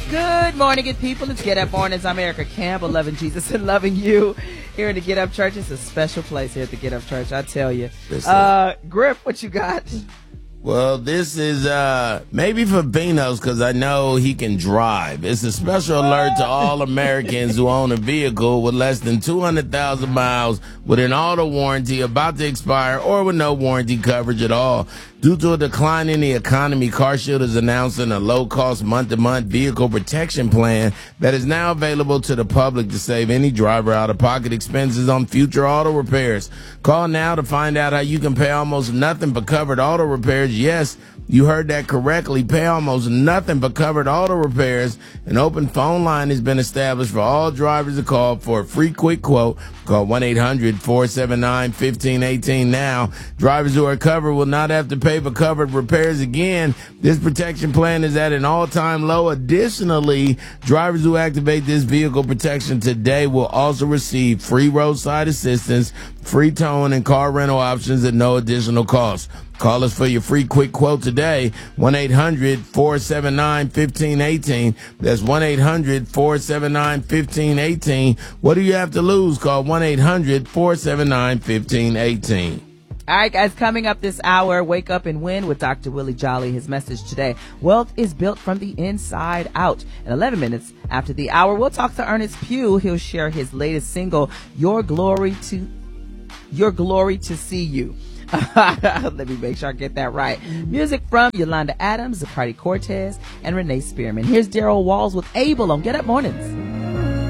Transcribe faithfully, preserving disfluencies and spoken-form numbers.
Good morning, good people. It's Get Up Mornings. I'm Erica Campbell, loving Jesus and loving you. Here in the Get Up Church, it's a special place here at the Get Up Church, I tell you. Uh, Griff, what you got? Well, this is uh, maybe for Beanos because I know he can drive. It's a special alert to all Americans who own a vehicle with less than two hundred thousand miles with an auto warranty about to expire or with no warranty coverage at all. Due to a decline in the economy, CarShield is announcing a low-cost month-to-month vehicle protection plan that is now available to the public to save any driver out-of-pocket expenses on future auto repairs. Call now to find out how you can pay almost nothing for covered auto repairs. Yes, you heard that correctly. Pay almost nothing for covered auto repairs. An open phone line has been established for all drivers to call for a free quick quote. Call one eight hundred four seven nine one five one eight now. Drivers who are covered will not have to pay for covered repairs again. This protection plan is at an all-time low. Additionally, drivers who activate this vehicle protection today will also receive free roadside assistance, free towing, and car rental options at no additional cost. Call us for your free quick quote today, one eight hundred four seven nine one five one eight. That's one eight hundred four seven nine one five one eight. What do you have to lose? Call one eight hundred four seven nine one five one eight. All right, guys, coming up this hour, Wake Up and Win with Doctor Willie Jolly. His message today, wealth is built from the inside out. In eleven minutes after the hour, we'll talk to Ernest Pugh. He'll share his latest single, Your Glory to Your Glory to See You. Let me make sure I get that right. Music from Yolanda Adams, Zacardi Cortez, and Renee Spearman. Here's Daryl Walls with Abel on Get Up Mornings.